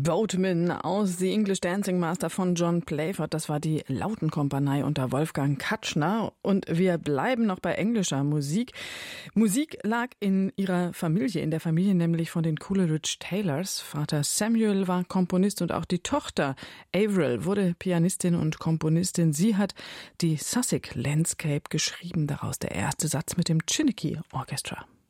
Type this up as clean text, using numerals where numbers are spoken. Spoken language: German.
Boatman aus The English Dancing Master von John Playford. Das war die Lautenkompanie unter Wolfgang Katschner. Und wir bleiben noch bei englischer Musik. Musik lag in ihrer Familie, in der Familie nämlich von den Coleridge Taylors. Vater Samuel war Komponist und auch die Tochter Avril wurde Pianistin und Komponistin. Sie hat die Sussex Landscape geschrieben, daraus der erste Satz mit dem Chineke Orchestra.